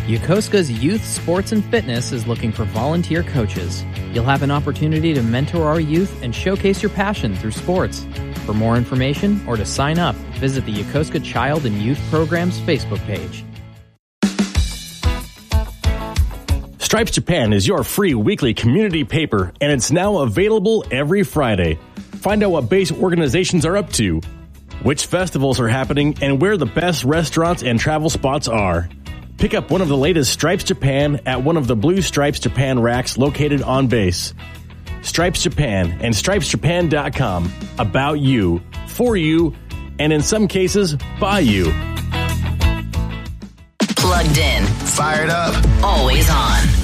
Yokosuka's Youth Sports and Fitness is looking for volunteer coaches. You'll have an opportunity to mentor our youth and showcase your passion through sports. For more information or to sign up, visit the Yokosuka Child and Youth Programs Facebook page. Stripes Japan is your free weekly community paper, and it's now available every Friday. Find out what base organizations are up to, which festivals are happening, and where the best restaurants and travel spots are. Pick up one of the latest Stripes Japan at one of the Blue Stripes Japan racks located on base. Stripes Japan and stripesjapan.com. About you, for you, and in some cases, by you. Plugged in. Fired up. Always on.